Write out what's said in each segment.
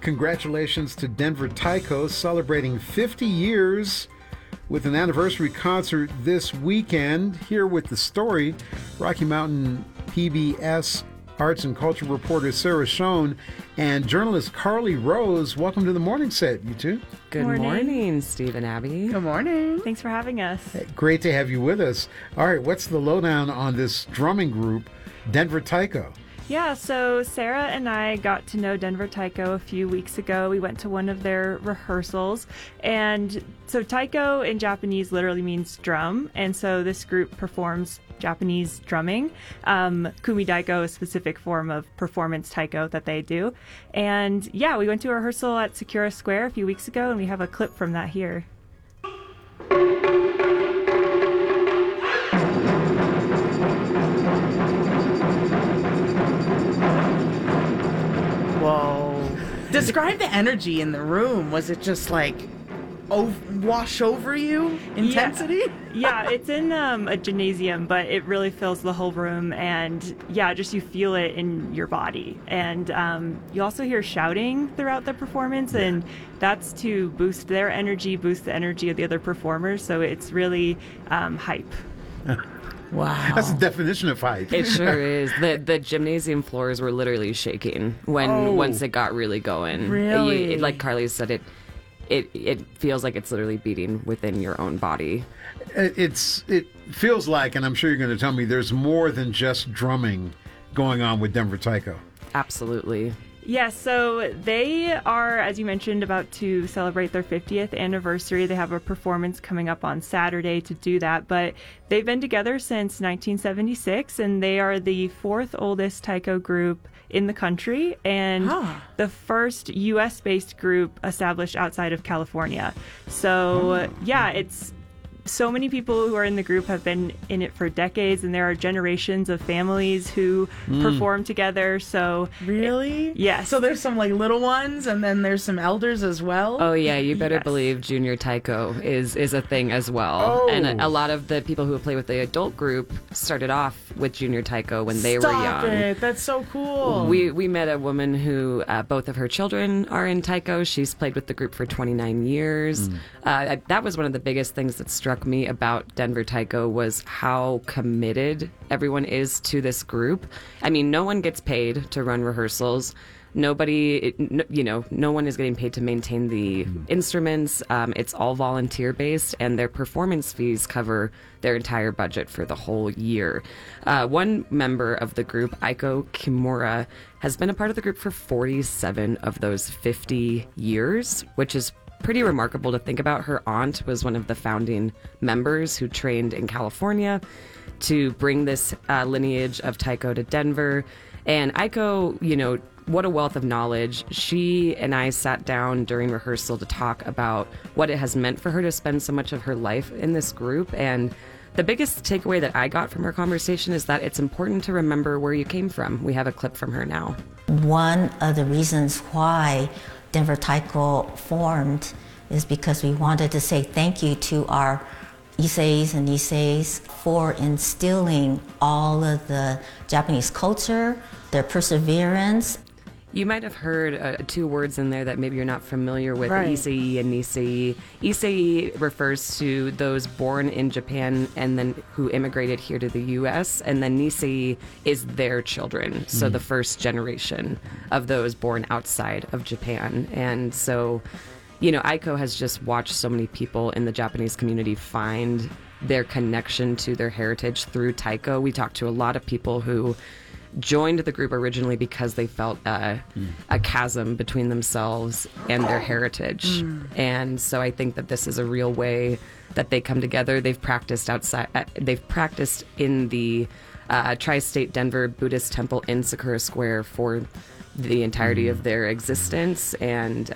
Congratulations to Denver Taiko celebrating 50 years with an anniversary concert this weekend. Here with the story, Rocky Mountain PBS Arts and Culture reporter Sarah Schoen and journalist Carly Rose. Welcome to the morning set, you two. Good morning, Steve and Abby. Good morning. Thanks for having us. Hey, great to have you with us. All right, what's the lowdown on this drumming group, Denver Taiko? Yeah, so Sarah and I got to know Denver Taiko a few weeks ago. We went to one of their rehearsals. And so taiko in Japanese literally means drum. And so this group performs Japanese drumming. Kumidaiko, a specific form of performance taiko that they do. And yeah, we went to a rehearsal at Sakura Square a few weeks ago, and we have a clip from that here. Whoa. Describe the energy in the room. Was it just like wash over you? Intensity? Yeah, it's in a gymnasium, but it really fills the whole room. And yeah, just you feel it in your body. And you also hear shouting throughout the performance. And that's to boost their energy, boost the energy of the other performers. So it's really hype. Wow. That's the definition of hype. It sure is. The gymnasium floors were literally shaking once it got really going. Really? Like Carly said, it feels like it's literally beating within your own body. It feels like, and I'm sure you're going to tell me, there's more than just drumming going on with Denver Taiko. Absolutely. Yeah, so they are, as you mentioned, about to celebrate their 50th anniversary. They have a performance coming up on Saturday to do that, but they've been together since 1976, and they are the fourth oldest taiko group in the country, and the first U.S.-based group established outside of California. So, yeah, it's so many people who are in the group have been in it for decades, and there are generations of families who perform together. So Really? Yes. So there's some like little ones, and then there's some elders as well? Oh yeah, you better Yes. believe junior taiko is a thing as well. Oh. And a lot of the people who play with the adult group started off with junior taiko when they were Stop young. it. That's so cool. We met a woman who both of her children are in taiko. She's played with the group for 29 years. That was one of the biggest things that struck me about Denver Taiko was how committed everyone is to this group. I mean, no one gets paid to run rehearsals. No one is getting paid to maintain the instruments. It's all volunteer based, and their performance fees cover their entire budget for the whole year. One member of the group, Aiko Kimura, has been a part of the group for 47 of those 50 years, which is pretty remarkable to think about. Her aunt was one of the founding members who trained in California to bring this lineage of taiko to Denver. And Aiko, what a wealth of knowledge. She and I sat down during rehearsal to talk about what it has meant for her to spend so much of her life in this group. And the biggest takeaway that I got from her conversation is that it's important to remember where you came from. We have a clip from her now. One of the reasons why Denver Taiko formed is because we wanted to say thank you to our Iseis and Niseis for instilling all of the Japanese culture, their perseverance. You might have heard two words in there that maybe you're not familiar with, Right. Issei and Nisei. Issei refers to those born in Japan and then who immigrated here to the U.S., and then Nisei is their children, so the first generation of those born outside of Japan. And so, Aiko has just watched so many people in the Japanese community find their connection to their heritage through taiko. We talked to a lot of people who joined the group originally because they felt a chasm between themselves and their heritage. And so I think that this is a real way that they come together. They've practiced outside. They've practiced in the Tri-State Denver Buddhist Temple in Sakura Square for the entirety of their existence. And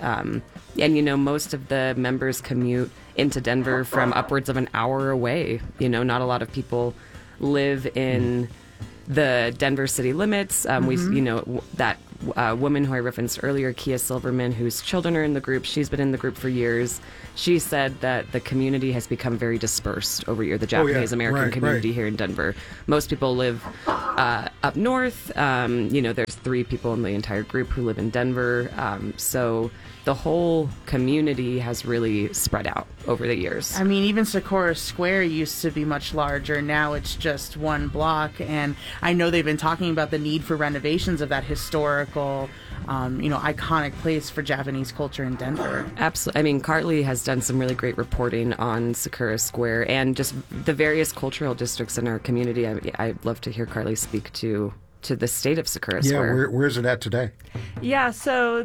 most of the members commute into Denver from upwards of an hour away. Not a lot of people live in the Denver city limits. That woman who I referenced earlier, Kia Silverman, whose children are in the group, she's been in the group for years. She said that the community has become very dispersed over here, the Japanese American community here in Denver. Most people live up north. There's 3 people in the entire group who live in Denver. So the whole community has really spread out over the years. I mean, even Sakura Square used to be much larger. Now it's just one block. And I know they've been talking about the need for renovations of that historical, iconic place for Japanese culture in Denver. Absolutely. I mean, Carly has done some really great reporting on Sakura Square and just the various cultural districts in our community. I'd love to hear Carly speak to the state of Sakura Square. Yeah, where's it at today? Yeah, so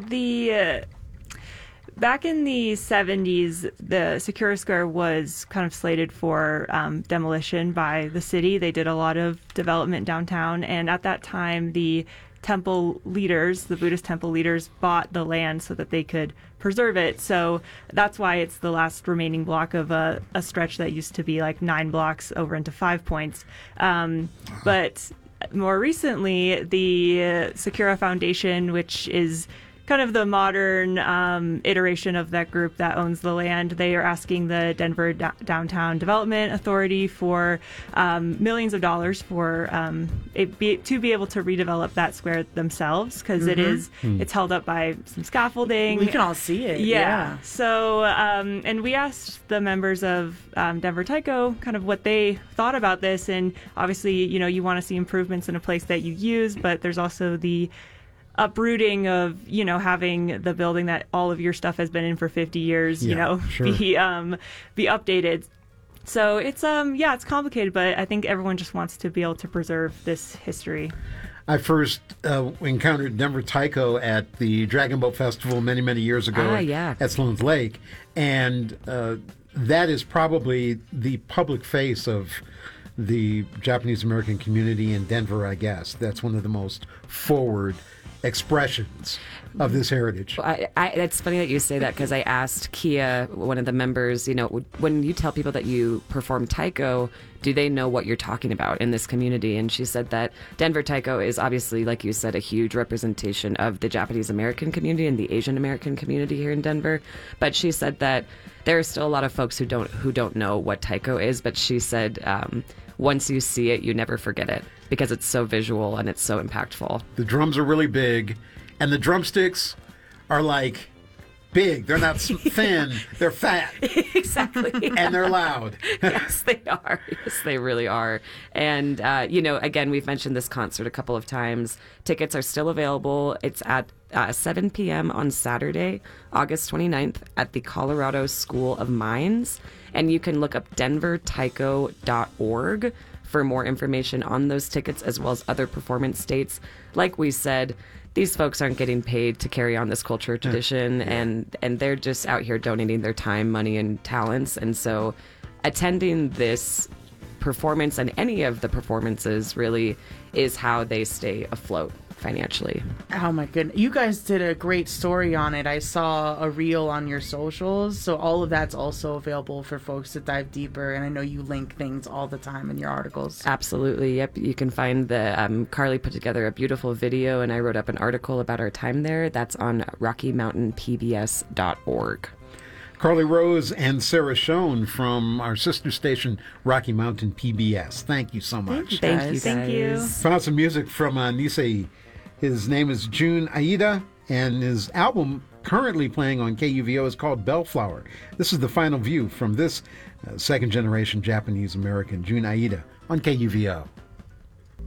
back in the 70s, the Sakura Square was kind of slated for demolition by the city. They did a lot of development downtown, and at that time, the temple leaders, the Buddhist temple leaders, bought the land so that they could preserve it. So that's why it's the last remaining block of a stretch that used to be like 9 blocks over into 5 points. But more recently, the Sakura Foundation, which is kind of the modern iteration of that group that owns the land, they are asking the Denver Downtown Development Authority for millions of dollars for to be able to redevelop that square themselves, because it's held up by some scaffolding. We can all see it. Yeah. So, and we asked the members of Denver Taiko kind of what they thought about this, and obviously, you want to see improvements in a place that you use, but there's also the uprooting of having the building that all of your stuff has been in for 50 years be updated. So it's complicated, but I think everyone just wants to be able to preserve this history. I first encountered Denver Taiko at the Dragon Boat Festival many years ago at Sloan's Lake, and that is probably the public face of the Japanese American community in Denver, I guess. That's one of the most forward expressions of this heritage. It's funny that you say that, because I asked Kia, one of the members, when you tell people that you perform taiko, do they know what you're talking about in this community? And she said that Denver Taiko is obviously, like you said, a huge representation of the Japanese American community and the Asian American community here in Denver. But she said that there are still a lot of folks who don't know what taiko is. But she said once you see it, you never forget it, because it's so visual and it's so impactful. The drums are really big, and the drumsticks are like big. They're not thin. They're fat. Exactly. And they're loud. Yes, they are. Yes, they really are. And, again, we've mentioned this concert a couple of times. Tickets are still available. It's at 7 p.m. on Saturday, August 29th at the Colorado School of Mines. And you can look up denvertaiko.org for more information on those tickets, as well as other performance dates. Like we said, these folks aren't getting paid to carry on this culture tradition, and they're just out here donating their time, money, and talents. And so attending this performance, and any of the performances, really is how they stay afloat financially. Oh my goodness. You guys did a great story on it. I saw a reel on your socials. So all of that's also available for folks to dive deeper. And I know you link things all the time in your articles. Absolutely. Yep. You can find Carly put together a beautiful video, and I wrote up an article about our time there. That's on RockyMountainPBS.org. Carly Rose and Sarah Schoen from our sister station, Rocky Mountain PBS. Thank you so much. Thank you, guys. Thank you. Found some music from Nisei. His name is Jun Aida, and his album currently playing on KUVO is called Bellflower. This is the final view from this second-generation Japanese-American, Jun Aida, on KUVO.